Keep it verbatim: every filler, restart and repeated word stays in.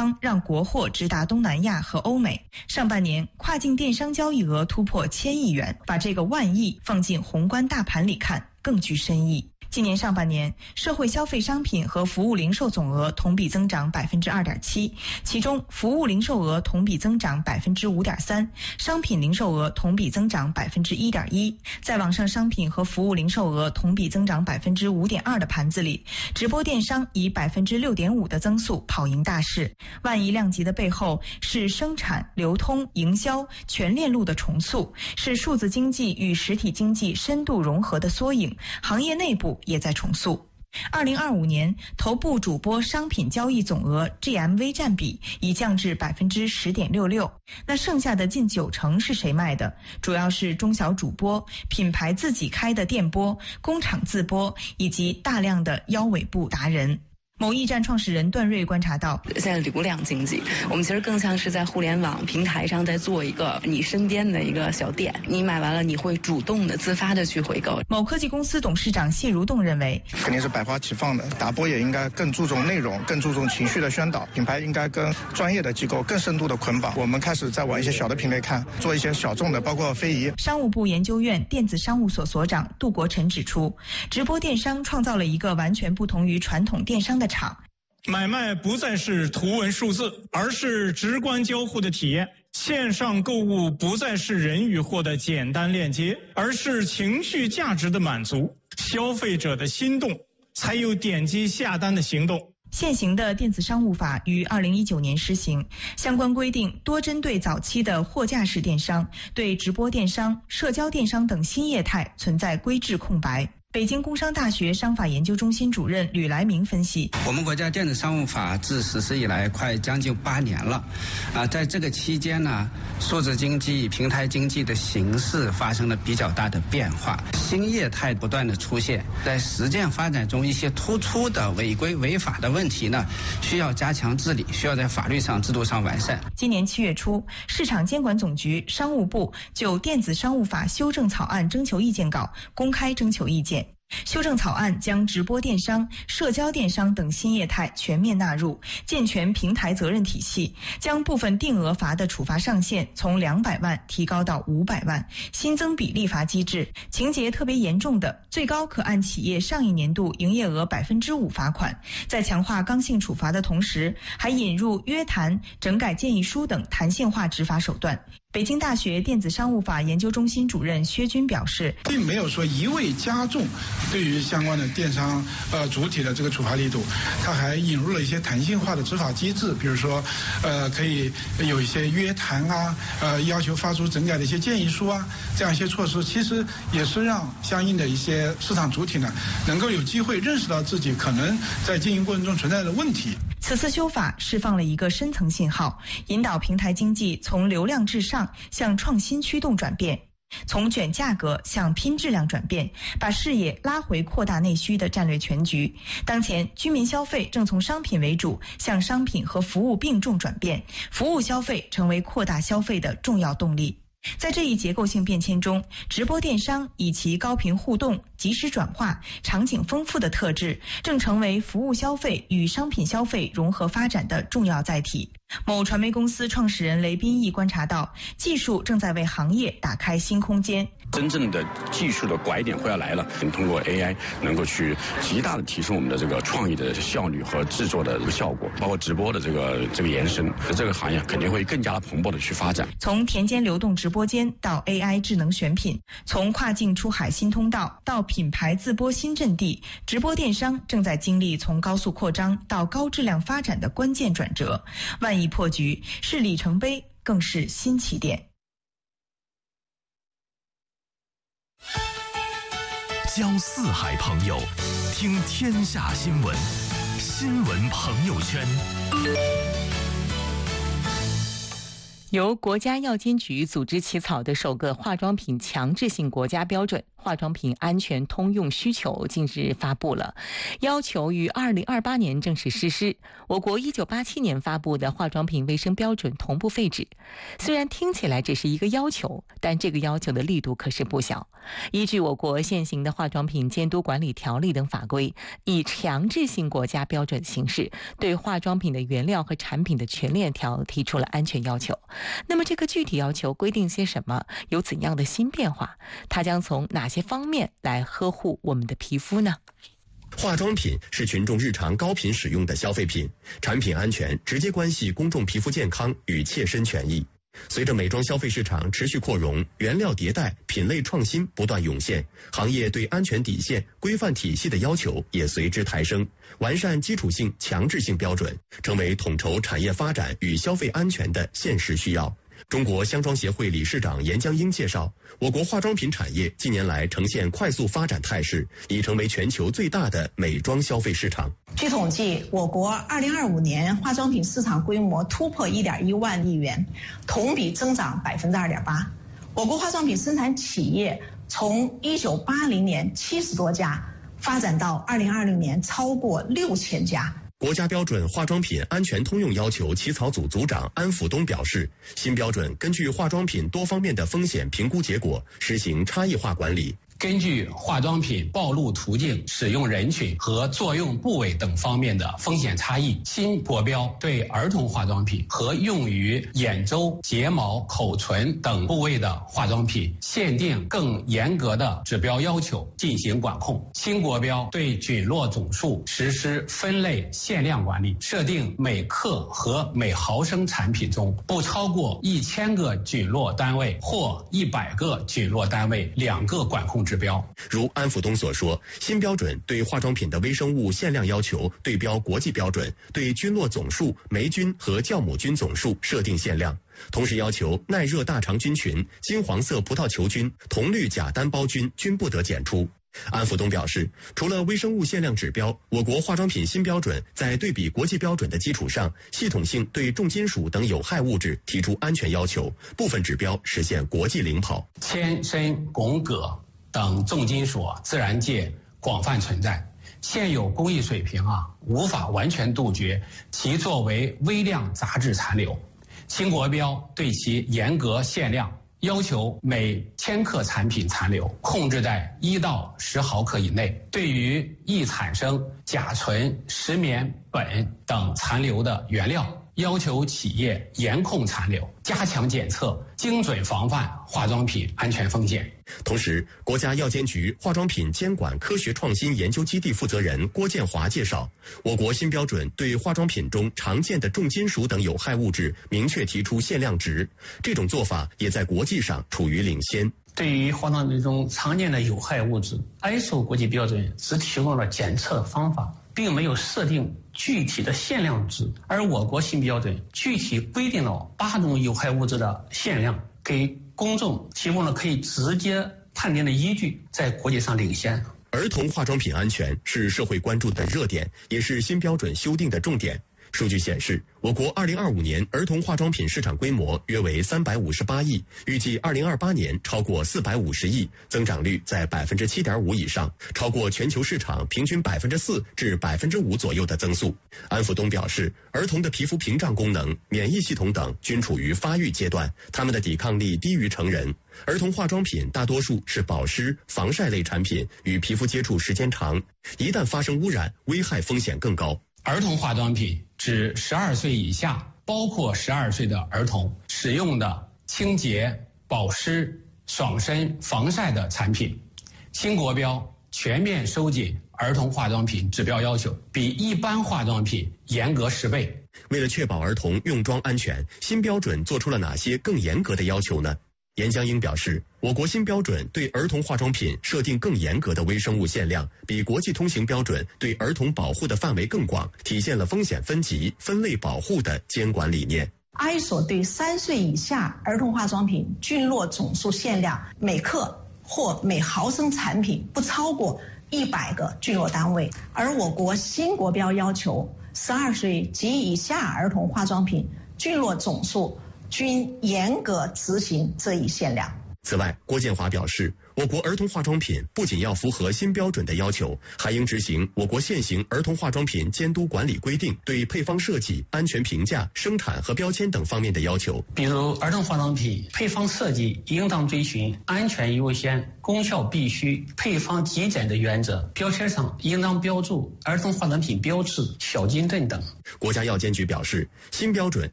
仓让国货直达东南亚和欧美。上半年跨境电商交易额突破千亿元，把这个万亿放进宏观大盘里看，更具深意。今年上半年，社会消费商品和服务零售总额同比增长百分之二点七，其中服务零售额同比增长百分之五点三，商品零售额同比增长百分之一点一。在网上商品和服务零售额同比增长百分之五点二的盘子里，直播电商以百分之六点五的增速跑赢大势。万亿量级的背后是生产、流通、营销全链路的重塑，是数字经济与实体经济深度融合的缩影，行业内部也在重塑。二零二五年，头部主播商品交易总额 G M V 占比已降至百分之十点六六。那剩下的近九成是谁卖的？主要是中小主播、品牌自己开的店播、工厂自播以及大量的腰尾部达人。某驿站创始人段瑞观察到， 现在流量经济，我们其实更像是在互联网平台上在做一个你身边的一个小店，你买完了你会主动的、自发的去回购。 某科技公司董事长谢如栋认为， 肯定是百花齐放的，打播也应该更注重内容，更注重情绪的宣导，品牌应该跟专业的机构更深度的捆绑。我们开始在往一些小的品类看，做一些小众的，包括非遗。 商务部研究院电子商务所所长杜国成指出，直播电商创造了一个完全不同于传统电商的场。 买卖不再是图文数字，而是直观交互的体验。线上购物不再是人与货的简单链接，而是情绪价值的满足。消费者的心动，才有点击下单的行动。 现行的电子商务法于二零一九年施行，相关规定多针对早期的货架式电商，对直播电商、社交电商等新业态存在规制空白。北京工商大学商法研究中心主任吕来明分析， 我们国家电子商务法自实施以来快将近八年了，啊，在这个期间呢，数字经济、平台经济的形势发生了比较大的变化，新业态不断的出现，在实践发展中一些突出的违规违法的问题呢，需要加强治理，需要在法律上、制度上完善。 今年七月初，市场监管总局、商务部就电子商务法修正草案征求意见稿公开征求意见。修正草案将直播电商、社交电商等新业态全面纳入，健全平台责任体系，将部分定额罚的处罚上限从两百万提高到五百万，新增比例罚机制，情节特别严重的，最高可按企业上一年度营业额百分之五罚款。在强化刚性处罚的同时，还引入约谈、整改建议书等弹性化执法手段。北京大学电子商务法研究中心主任薛军表示， 并没有说一味加重对于相关的电商呃主体的这个处罚力度，它还引入了一些弹性化的执法机制，比如说呃可以有一些约谈啊，呃要求发出整改的一些建议书啊，这样一些措施，其实也是让相应的一些市场主体呢能够有机会认识到自己可能在经营过程中存在的问题。 此次修法释放了一个深层信号，引导平台经济从流量至上向创新驱动转变，从卷价格向拼质量转变，把视野拉回扩大内需的战略全局。当前居民消费正从商品为主向商品和服务并重转变，服务消费成为扩大消费的重要动力。在这一结构性变迁中，直播电商以其高频互动、及时转化、场景丰富的特质，正成为服务消费与商品消费融合发展的重要载体。某传媒公司创始人雷斌义观察到，技术正在为行业打开新空间。 真正的技术的拐点会要来了，通过 A I 能够去极大的提升我们的这个创意的效率和制作的这个效果，包括直播的这个这个延伸，这个行业肯定会更加蓬勃的去发展。 从田间流动直播间到 A I 智能选品，从跨境出海新通道到品牌自播新阵地，直播电商正在经历从高速扩张到高质量发展的关键转折。万亿破局是里程碑，更是新起点。 交四海朋友，听天下新闻，新闻朋友圈。 由国家药监局组织起草的首个化妆品强制性国家标准《 化妆品安全通用需求近日发布了，要求于二零二八年正式实施。我国一九八七年发布的化妆品卫生标准同步废止。虽然听起来只是一个要求，但这个要求的力度可是不小。依据我国现行的化妆品监督管理条例等法规，以强制性国家标准形式，对化妆品的原料和产品的全链条提出了安全要求。那么这个具体要求规定些什么？有怎样的新变化？它将从哪些方面来呵护我们的皮肤呢？ 化妆品是群众日常高频使用的消费品，产品安全直接关系公众皮肤健康与切身权益。随着美妆消费市场持续扩容，原料迭代、品类创新不断涌现，行业对安全底线、规范体系的要求也随之抬升，完善基础性、强制性标准，成为统筹产业发展与消费安全的现实需要。中国香妆协会理事长严江英介绍，我国化妆品产业近年来呈现快速发展态势，已成为全球最大的美妆消费市场。 据统计，我国二零二五年化妆品市场规模突破一点一万亿元，同比增长百分之二点八。我国化妆品生产企业从一九八零年七十多家，发展到二零二零年超过六千家。 国家标准化妆品安全通用要求起草组组长安辅东表示，新标准根据化妆品多方面的风险评估结果，实行差异化管理。 根据化妆品暴露途径、使用人群和作用部位等方面的风险差异，新国标对儿童化妆品和用于眼周、睫毛、口唇等部位的化妆品限定更严格的指标要求进行管控。新国标对菌落总数实施分类限量管理，设定每克和每毫升产品中不超过一千个菌落单位或一百个菌落单位两个管控指标。 如安辅东所说，新标准对化妆品的微生物限量要求对标国际标准，对菌落总数、霉菌和酵母菌总数设定限量，同时要求耐热大肠菌群、金黄色葡萄球菌、铜绿假单胞菌均不得检出。安辅东表示，除了微生物限量指标，我国化妆品新标准在对比国际标准的基础上，系统性对重金属等有害物质提出安全要求，部分指标实现国际领跑。 铅、砷、汞、铬等重金属自然界广泛存在，现有工艺水平啊无法完全杜绝其作为微量杂质残留。新国标对其严格限量，要求每千克产品残留控制在一到十毫克以内。对于易产生甲醇、石棉、苯等残留的原料，要求企业严控残留，加强检测，精准防范化妆品安全风险。 同时，国家药监局化妆品监管科学创新研究基地负责人郭建华介绍，我国新标准对化妆品中常见的重金属等有害物质明确提出限量值，这种做法也在国际上处于领先。 对于化妆品中常见的有害物质 ，I S O 国际标准只提供了检测的方法，并没有设定具体的限量值，而我国新标准具体规定了八种有害物质的限量，给公众提供了可以直接判定的依据，在国际上领先。 儿童化妆品安全是社会关注的热点，也是新标准修订的重点。数据显示，我国二零二五年儿童化妆品市场规模约为三百五十八亿，预计二零二八年超过四百五十亿，增长率在百分之七点五以上，超过全球市场平均百分之四至百分之五左右的增速。安辅东表示，儿童的皮肤屏障功能、免疫系统等均处于发育阶段，他们的抵抗力低于成人。儿童化妆品大多数是保湿、防晒类产品，与皮肤接触时间长，一旦发生污染，危害风险更高。 儿童化妆品指十二岁以下，包括十二岁的儿童使用的清洁、保湿、爽身、防晒的产品。新国标全面收紧儿童化妆品指标要求，比一般化妆品严格十倍。 为了确保儿童用妆安全，新标准做出了哪些更严格的要求呢？严江英表示，我国新标准对儿童化妆品设定更严格的微生物限量，比国际通行标准对儿童保护的范围更广，体现了风险分级、分类保护的监管理念。 I S O 对三岁以下儿童化妆品菌落总数限量每克或每毫升产品不超过一百个菌落单位，而我国新国标要求十二岁及以下儿童化妆品菌落总数均严格执行这一限量。 此外，郭建华表示，我国儿童化妆品不仅要符合新标准的要求，还应执行我国现行儿童化妆品监督管理规定对配方设计、安全评价、生产和标签等方面的要求。 比如，儿童化妆品配方设计应当遵循安全优先、功效必须、配方极简的原则，标签上应当标注儿童化妆品标志、小金盾等。 国家药监局表示，新标准